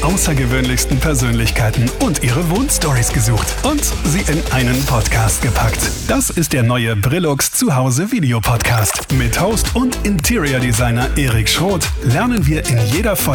außergewöhnlichsten Persönlichkeiten und ihre Wohnstories gesucht und sie in einen Podcast gepackt. Das ist der neue Brillux Zuhause Videopodcast. Mit Host und Interior Designer Erik Schroth lernen wir in jeder Folge